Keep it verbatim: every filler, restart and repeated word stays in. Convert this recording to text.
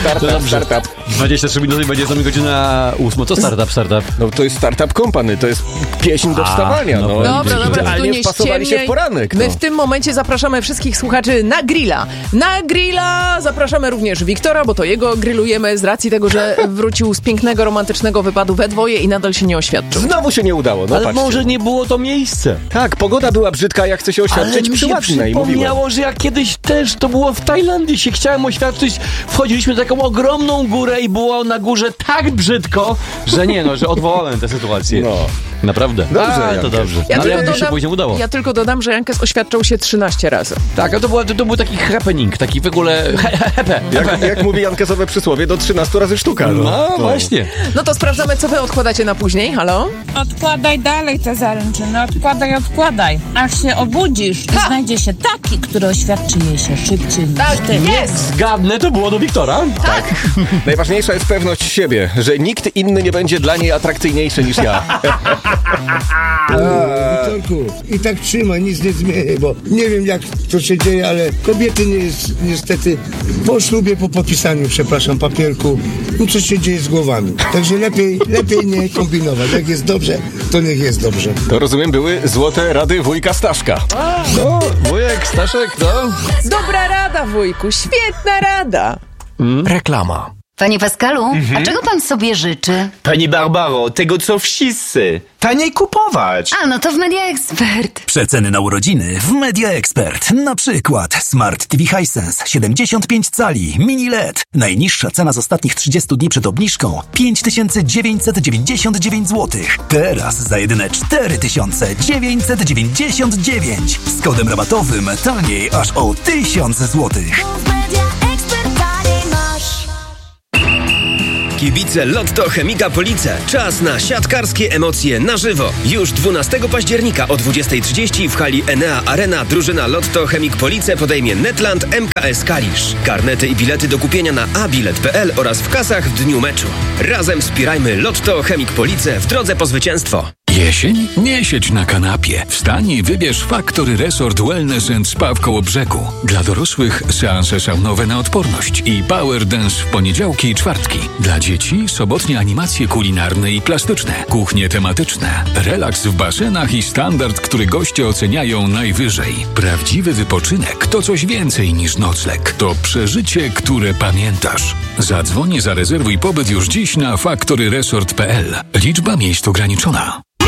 Startup, to startup. dwadzieścia trzy minuty i będzie za mnie godzina ósma. Co startup, startup? No to jest Startup Company, to jest pieśń do wstawania. No, no, Dobra, dobra, tu idealnie nie wpasowali się w poranek. No. My w tym momencie zapraszamy wszystkich słuchaczy na grilla. Na grilla zapraszamy również Wiktora, bo to jego grillujemy z racji tego, że wrócił z pięknego, romantycznego wypadu we dwoje i nadal się nie oświadczył. Znowu się nie udało, no Ale patrzcie. może nie było to miejsce. Tak, pogoda była brzydka, ja chcę się oświadczyć Ale mi przy się ładnej, mówiłem. przypomniało, że jak kiedyś też to było w Tajlandii, się chciałem oświadczyć, wchodziliśmy na taką ogromną górę i było na górze tak brzydko, że nie no, że odwołałem tę sytuację. No. Naprawdę. Dobrze, A, to Jankes. dobrze. Ja, No, ale tylko jakby się dodam, później udało. ja tylko dodam, że Jankes oświadczał się trzynaście razy. Tak, a to, było, to, to był taki happening, taki w ogóle he, he, hepe. Jak, jak mówi Jankesowe przysłowie, do trzynastu razy sztuka. No, No, To- właśnie. No to sprawdzamy, co wy odkładacie na później. Halo? Odkładaj dalej te zaręczyny, odkładaj, odkładaj. Aż się obudzisz i znajdzie się taki, który oświadczy jej się szybciej niż Tak, ty. jest! Zgadnę, to było do Wiktora. Tak. Najważniejsza jest pewność siebie, że nikt inny nie będzie dla niej atrakcyjniejszy niż ja. Wiktorku, i tak trzymaj, nic nie zmienię, bo nie wiem jak to się dzieje, ale kobiety nie jest, niestety po ślubie, po podpisaniu, przepraszam, papierku, no coś się dzieje z głowami. Także lepiej, lepiej nie kombinować. Jak jest dobrze, to niech jest dobrze. To rozumiem były złote rady wujka Staszka. No, wujek, Staszek, no. Dobra rada, wujku, świetna rada. Reklama. Panie Pascalu, a czego pan sobie życzy? Pani Barbaro, tego co wszyscy. Taniej kupować. A, no to w Media Expert. Przeceny na urodziny w Media Expert. Na przykład Smart T V Hisense siedemdziesiąt pięć cali Mini L E D. Najniższa cena z ostatnich trzydziestu dni przed obniżką pięć tysięcy dziewięćset dziewięćdziesiąt dziewięć złotych. Teraz za jedyne cztery tysiące dziewięćset dziewięćdziesiąt dziewięć. Z kodem rabatowym taniej aż o tysiąc złotych. Kibice Lotto Chemika Police. Czas na siatkarskie emocje na żywo. Już dwunastego października o dwudziestej trzydzieści w hali Enea Arena drużyna Lotto Chemik Police podejmie Netland M K S Kalisz. Karnety i bilety do kupienia na abilet kropka p l oraz w kasach w dniu meczu. Razem wspierajmy Lotto Chemik Police w drodze po zwycięstwo. Jesień? Nie siedź na kanapie. Wstań i wybierz Factory Resort Wellness and Spa w Kołobrzegu. Dla dorosłych seanse saunowe na odporność i Power Dance w poniedziałki i czwartki. Dla dzieci sobotnie animacje kulinarne i plastyczne, kuchnie tematyczne, relaks w basenach i standard, który goście oceniają najwyżej. Prawdziwy wypoczynek to coś więcej niż nocleg. To przeżycie, które pamiętasz. Zadzwoń, zarezerwuj pobyt już dziś na factory resort kropka p l. Liczba miejsc ograniczona.